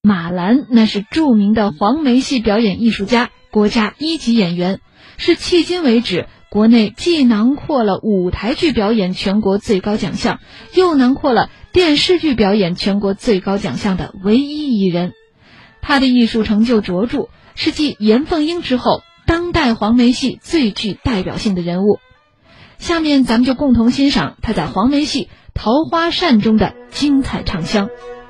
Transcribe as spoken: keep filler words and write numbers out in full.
马兰那是著名的黄梅戏表演艺术家，国家一级演员，是迄今为止国内既囊括了舞台剧表演全国最高奖项，又囊括了电视剧表演全国最高奖项的唯一艺人。他的艺术成就卓著，是继严凤英之后当代黄梅戏最具代表性的人物。下面咱们就共同欣赏他在黄梅戏《桃花扇》中的精彩唱腔。